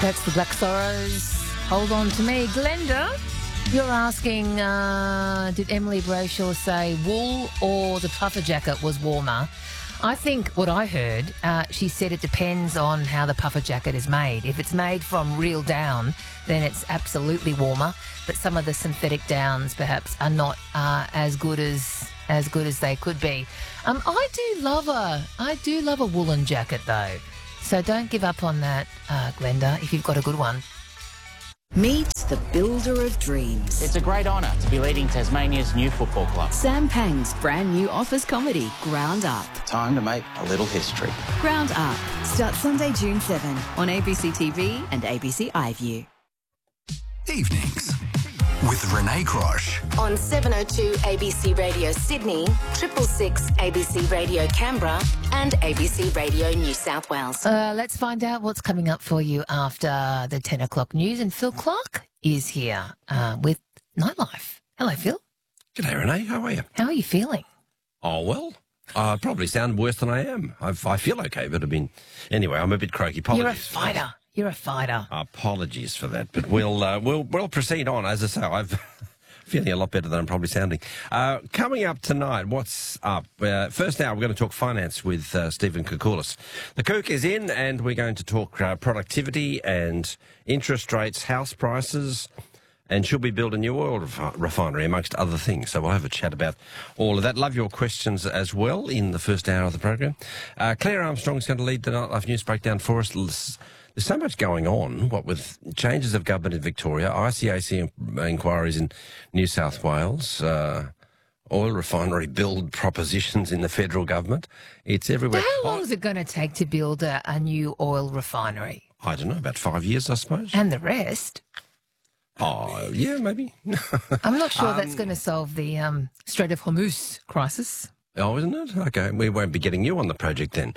That's the Black Sorrows. Hold on to me. Glenda, you're asking, did Emily Brayshaw say wool or the puffer jacket was warmer? I think what I heard, she said it depends on how the puffer jacket is made. If it's made from real down, then it's absolutely warmer. But some of the synthetic downs perhaps are not as good as they could be. I do love a woolen jacket though. So don't give up on that, Glenda, if you've got a good one. Meet the builder of dreams. It's a great honour to be leading Tasmania's new football club. Sam Pang's brand new office comedy, Ground Up. Time to make a little history. Ground Up starts Sunday, June 7 on ABC TV and ABC iView. Evenings with Renee Crosh. On 702 ABC Radio Sydney, 666 ABC Radio Canberra and ABC Radio New South Wales. Let's find out what's coming up for you after the 10 o'clock news. And Phil Clark is here with Nightlife. Hello, Phil. G'day, Renee. How are you? How are you feeling? Oh, well, I probably sound worse than I am. I feel okay, but anyway, I'm a bit croaky. Apologies. You're a fighter. You're a fighter. Apologies for that, but we'll proceed on. As I say, I'm feeling a lot better than I'm probably sounding. Coming up tonight, what's up? First now, we're going to talk finance with Stephen Koukoulas. The Kook is in, and we're going to talk productivity and interest rates, house prices, and should we build a new oil refinery, amongst other things. So we'll have a chat about all of that. Love your questions as well in the first hour of the program. Claire Armstrong's going to lead the Nightlife News breakdown for us. There's so much going on, what with changes of government in Victoria, ICAC inquiries in New South Wales, oil refinery build propositions in the federal government. It's everywhere. How long is it going to take to build a new oil refinery? I don't know, about 5 years, I suppose. And the rest? Oh, yeah, maybe. I'm not sure that's going to solve the Strait of Hormuz crisis. Oh, isn't it? Okay, we won't be getting you on the project then.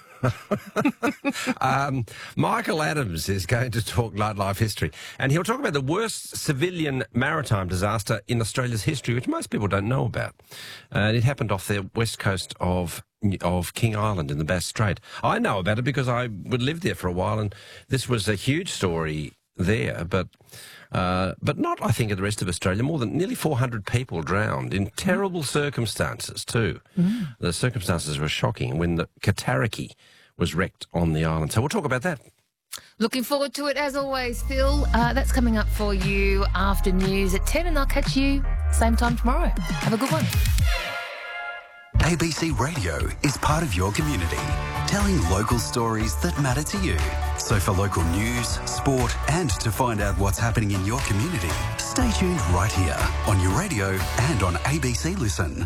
Michael Adams is going to talk nightlife history, and he'll talk about the worst civilian maritime disaster in Australia's history, which most people don't know about. And it happened off the west coast of King Island in the Bass Strait. I know about it because I would live there for a while, and this was a huge story there, but not, I think, in the rest of Australia. More than nearly 400 people drowned in terrible circumstances too. The circumstances were shocking when the Katariki was wrecked on the island. So we'll talk about that. Looking forward to it as always, Phil. That's coming up for you after news at 10, and I'll catch you same time tomorrow. Have a good one. ABC Radio is part of your community, telling local stories that matter to you. So for local news, sport, and to find out what's happening in your community, stay tuned right here on your radio and on ABC Listen.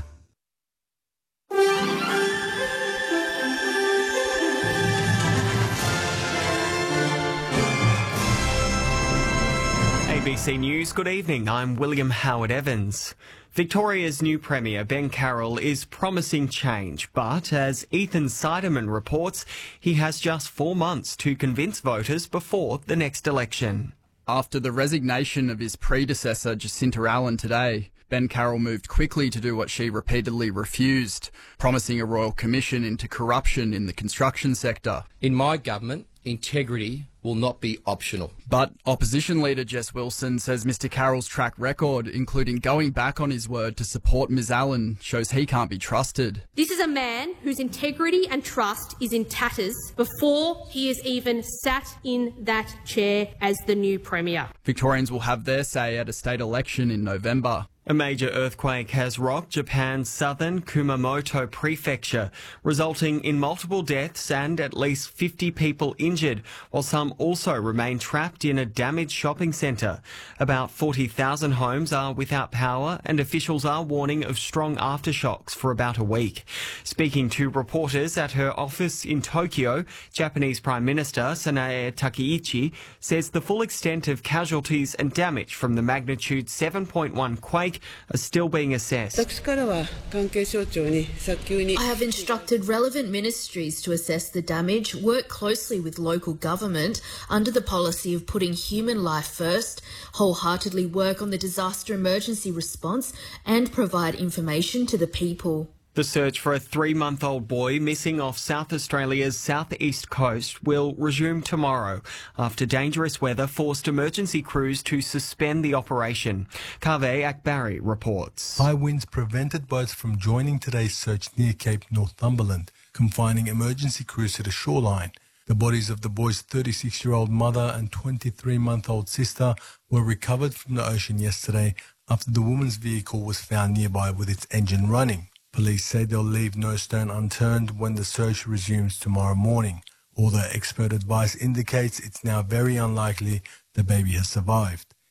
ABC News, good evening. I'm William Howard Evans. Victoria's new Premier, Ben Carroll, is promising change, but as Ethan Seiderman reports, he has just 4 months to convince voters before the next election. After the resignation of his predecessor, Jacinta Allen, today, Ben Carroll moved quickly to do what she repeatedly refused, promising a royal commission into corruption in the construction sector. In my government, integrity will not be optional. But opposition leader Jess Wilson says Mr Carroll's track record, including going back on his word to support Ms Allen, shows he can't be trusted. This is a man whose integrity and trust is in tatters before he is even sat in that chair as the new Premier. Victorians will have their say at a state election in November. A major earthquake has rocked Japan's southern Kumamoto prefecture, resulting in multiple deaths and at least 50 people injured, while some also remain trapped in a damaged shopping centre. About 40,000 homes are without power, and officials are warning of strong aftershocks for about a week. Speaking to reporters at her office in Tokyo, Japanese Prime Minister Sanae Takeichi says the full extent of casualties and damage from the magnitude 7.1 quake are still being assessed. I have instructed relevant ministries to assess the damage, work closely with local government under the policy of putting human life first, wholeheartedly work on the disaster emergency response and provide information to the people. The search for a 3-month-old boy missing off South Australia's southeast coast will resume tomorrow after dangerous weather forced emergency crews to suspend the operation. Kaveh Akbari reports. High winds prevented boats from joining today's search near Cape Northumberland, confining emergency crews to the shoreline. The bodies of the boy's 36-year-old mother and 23-month-old sister were recovered from the ocean yesterday after the woman's vehicle was found nearby with its engine running. Police say they'll leave no stone unturned when the search resumes tomorrow morning, although expert advice indicates it's now very unlikely the baby has survived.